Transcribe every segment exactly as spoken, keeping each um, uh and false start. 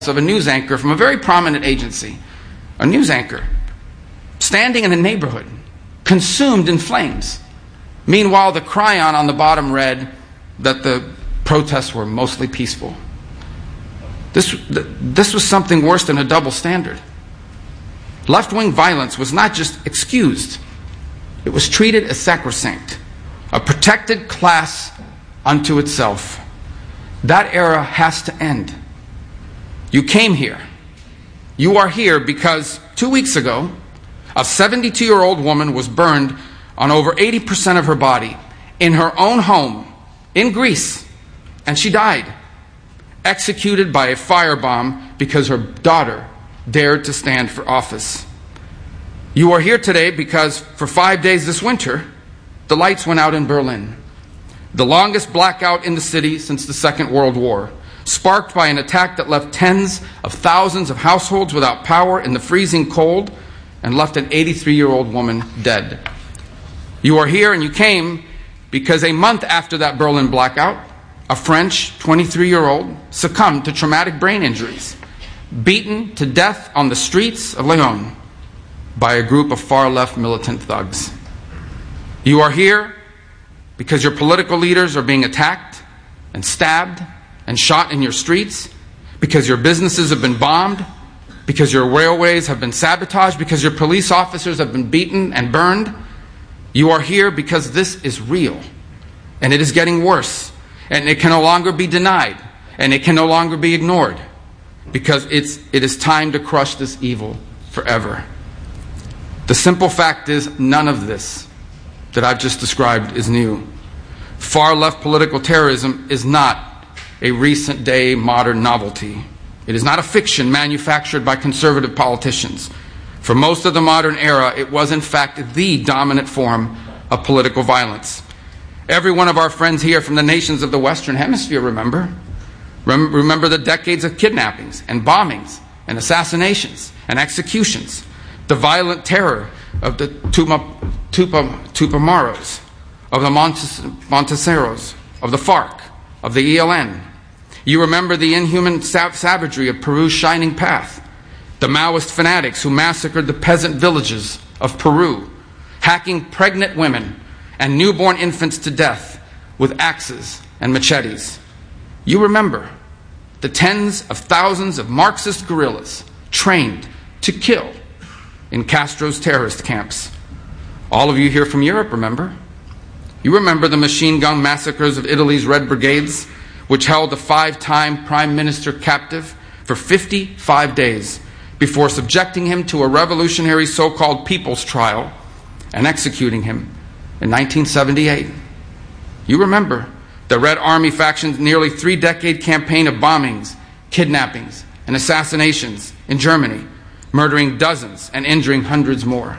of a news anchor from a very prominent agency, a news anchor, standing in a neighborhood, consumed in flames. Meanwhile, the chyron on the bottom read that the protests were mostly peaceful. This, this was something worse than a double standard. Left-wing violence was not just excused, it was treated as sacrosanct, a protected class unto itself. That era has to end. You came here. You are here because two weeks ago, a seventy-two-year-old woman was burned on over eighty percent of her body in her own home in Greece, and she died, executed by a firebomb because her daughter dared to stand for office. You are here today because for five days this winter, the lights went out in Berlin, the longest blackout in the city since the Second World War, sparked by an attack that left tens of thousands of households without power in the freezing cold and left an eighty-three-year-old woman dead. You are here and you came because a month after that Berlin blackout, a French twenty-three-year-old succumbed to traumatic brain injuries, beaten to death on the streets of Lyon by a group of far-left militant thugs. You are here because your political leaders are being attacked and stabbed and shot in your streets, because your businesses have been bombed, because your railways have been sabotaged, because your police officers have been beaten and burned. You are here because this is real, and it is getting worse, and it can no longer be denied, and it can no longer be ignored, because it's, it is time to crush this evil forever. The simple fact is, none of this that I've just described is new. Far-left political terrorism is not a recent-day modern novelty. It is not a fiction manufactured by conservative politicians. For most of the modern era, it was in fact the dominant form of political violence. Every one of our friends here from the nations of the Western Hemisphere remember. Rem- remember the decades of kidnappings and bombings and assassinations and executions, the violent terror of the Tuma, Tupa, Tupamaros, of the Montes- Monteseros, of the FARC, of the E L N. You remember the inhuman sav- savagery of Peru's Shining Path, the Maoist fanatics who massacred the peasant villages of Peru, hacking pregnant women and newborn infants to death with axes and machetes. You remember the tens of thousands of Marxist guerrillas trained to kill in Castro's terrorist camps. All of you here from Europe remember. You remember the machine gun massacres of Italy's Red Brigades, which held the five-time prime minister captive for fifty-five days before subjecting him to a revolutionary so-called people's trial and executing him in nineteen seventy-eight. You remember the Red Army faction's nearly three-decade campaign of bombings, kidnappings, and assassinations in Germany, murdering dozens and injuring hundreds more.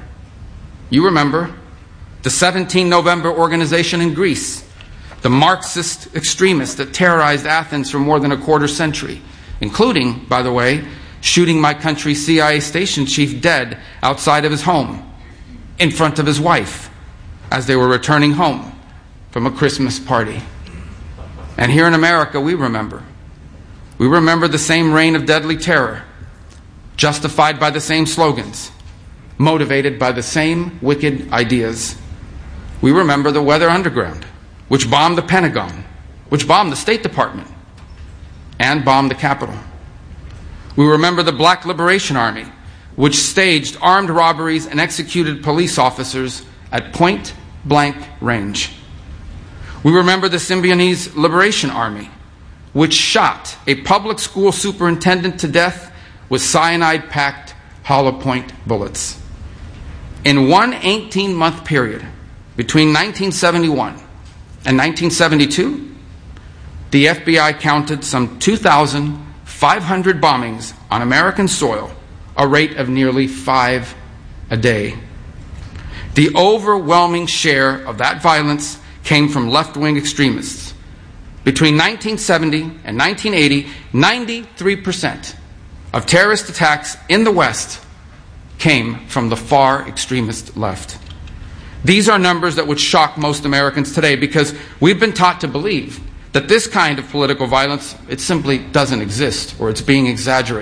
You remember the seventeen November organization in Greece, the Marxist extremists that terrorized Athens for more than a quarter century, including, by the way, shooting my country's C I A station chief dead outside of his home, in front of his wife, as they were returning home from a Christmas party. And here in America, we remember. We remember the same reign of deadly terror, justified by the same slogans, motivated by the same wicked ideas. We remember the Weather Underground, which bombed the Pentagon, which bombed the State Department, and bombed the Capitol. We remember the Black Liberation Army, which staged armed robberies and executed police officers at point-blank range. We remember the Symbionese Liberation Army, which shot a public school superintendent to death with cyanide-packed hollow point bullets. In one eighteen-month period, between nineteen seventy-one and nineteen seventy-two, the F B I counted some two thousand five hundred bombings on American soil, a rate of nearly five a day. The overwhelming share of that violence came from left-wing extremists. Between nineteen seventy and nineteen eighty, ninety-three percent of terrorist attacks in the West came from the far extremist left. These are numbers that would shock most Americans today because we've been taught to believe that this kind of political violence, it simply doesn't exist, or it's being exaggerated.